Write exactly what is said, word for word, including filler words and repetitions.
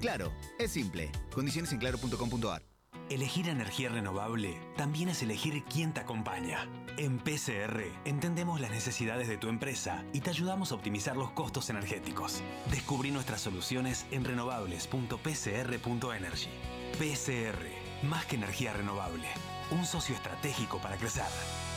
Claro, es simple. Condiciones en claro punto com punto a r. Elegir energía renovable también es elegir quién te acompaña. En P C R entendemos las necesidades de tu empresa y te ayudamos a optimizar los costos energéticos. Descubrí nuestras soluciones en renovables punto p c r punto energy. P C R, más que energía renovable, un socio estratégico para crecer.